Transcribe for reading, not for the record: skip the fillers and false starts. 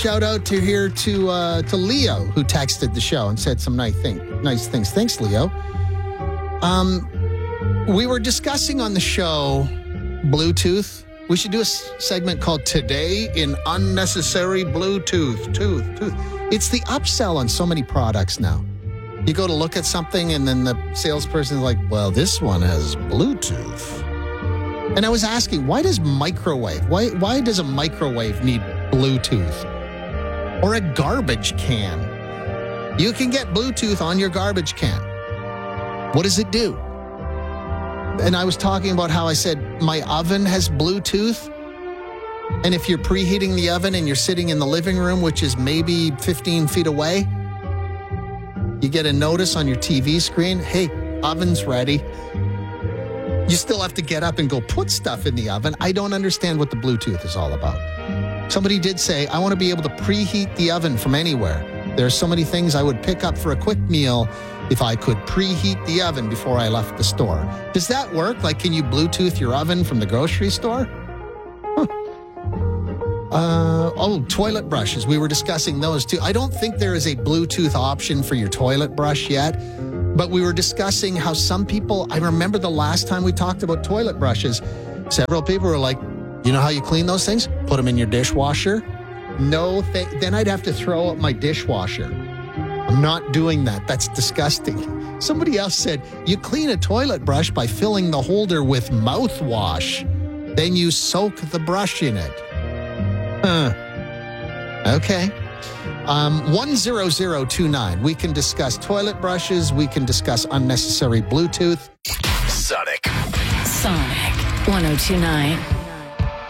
Shout out to Leo, who texted the show and said some nice things. Thanks, Leo. We were discussing on the show Bluetooth. We should do a segment called Today in Unnecessary Bluetooth. It's the upsell on so many products now. You go to look at something and then the salesperson's like, well, this one has Bluetooth. And I was asking, why does a microwave need Bluetooth? Or a garbage can? You can get Bluetooth on your garbage can. What does it do? And I was talking about how I said my oven has Bluetooth. And if you're preheating the oven and you're sitting in the living room, which is maybe 15 feet away, you get a notice on your TV screen, hey, oven's ready. You still have to get up and go put stuff in the oven. I don't understand what the Bluetooth is all about. Somebody did say, I want to be able to preheat the oven from anywhere. There's so many things I would pick up for a quick meal if I could preheat the oven before I left the store. Does that work? Like, can you Bluetooth your oven from the grocery store? Toilet brushes. We were discussing those too. I don't think there is a Bluetooth option for your toilet brush yet, but we were discussing how some people, I remember the last time we talked about toilet brushes, several people were like, you know how you clean those things? Put them in your dishwasher? No, then I'd have to throw out my dishwasher. I'm not doing that. That's disgusting. Somebody else said, you clean a toilet brush by filling the holder with mouthwash. Then you soak the brush in it. Okay. 10029. We can discuss toilet brushes. We can discuss unnecessary Bluetooth. Sonic 1029.